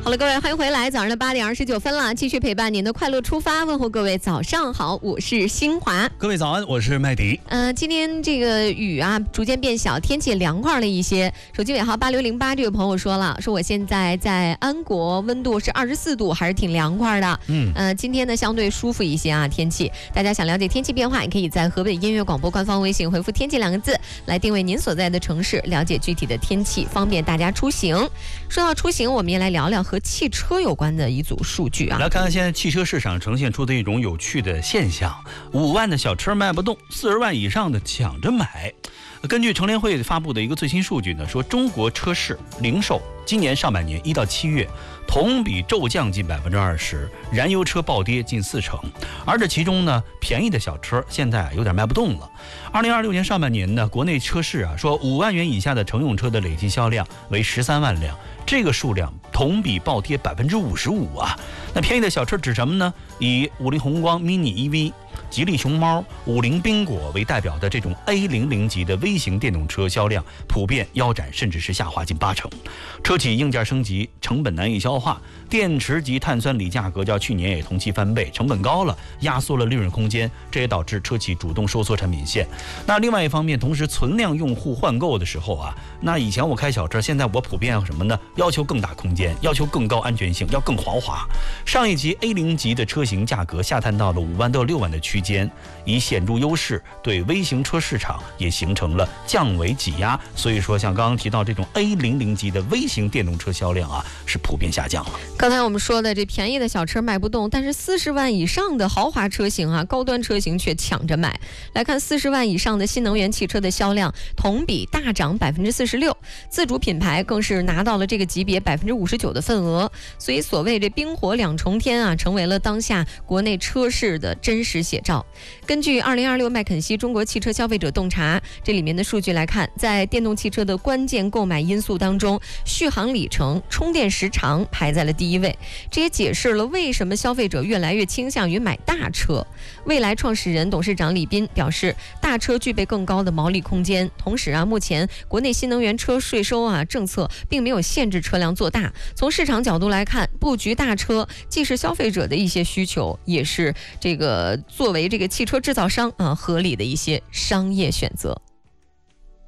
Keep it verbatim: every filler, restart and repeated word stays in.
好了，各位，欢迎回来。早上的八点二十九分了，继续陪伴您的快乐出发，问候各位早上好，我是新华。 各位早安，我是麦迪。 呃，今天这个雨啊逐渐变小，天气凉快了一些。手机尾号八六零八这位朋友说了，说我现在在安国，温度是二十四度，还是挺凉快的。嗯，呃，今天呢相对舒服一些啊，天气。大家想了解天气变化，也可以在河北音乐广播官方微信回复“天气”两个字，来定位您所在的城市，了解具体的天气，方便大家出行。说到出行，我们也来聊聊和汽车有关的一组数据啊。 来看看现在汽车市场呈现出的一种有趣的现象：五万的小车卖不动，四十万以上的抢着买。根据乘联会发布的一个最新数据呢，说中国车市零售今年上半年一到七月同比骤降近百分之二十，燃油车暴跌近四成，而这其中呢，便宜的小车现在有点卖不动了。二零二六年上半年呢，国内车市啊，说五万元以下的乘用车的累计销量为十三万辆，这个数量同比暴跌百分之五十五啊。那便宜的小车指什么呢？以五菱宏光 mini E V、吉利熊猫、五菱缤果为代表的这种 A 零零 级的微型电动车销量普遍腰斩，甚至是下滑近八成。车企硬件升级，成本难以消化，电池及碳酸锂价格较去年也同期翻倍，成本高了，压缩了利润空间，这也导致车企主动收缩产品线。那另外一方面，同时存量用户换购的时候啊，那以前我开小车，现在我普遍要什么呢？要求更大空间，要求更高安全性，要更豪华。上一级 A 零 级的车型价格下探到了五万到六万的区间，以显著优势对微型车市场也形成了降维挤压。所以说，像刚刚提到这种 A 零零 级的微型电动车销量啊，是普遍下降了。 刚才我们说的这便宜的小车卖不动，但是四十万以上的豪华车型啊，高端车型却抢着买。来看四十万以上的新能源汽车的销量，同比大涨百分之四十六，自主品牌更是拿到了这个级别百分之五十九的份额。所以所谓这冰火两重天啊，成为了当下国内车市的真实写照。根据二零二六麦肯锡中国汽车消费者洞察这里面的数据来看，在电动汽车的关键购买因素当中，续航里程、充电时长排在了第一位。这也解释了为什么消费者越来越倾向于买大车。蔚来创始人、董事长李斌表示，大车具备更高的毛利空间。同时啊，目前国内新能源车税收啊政策并没有限制车辆做大。从市场角度来看，布局大车既是消费者的一些需求，也是这个作为这个汽车制造商啊合理的一些商业选择。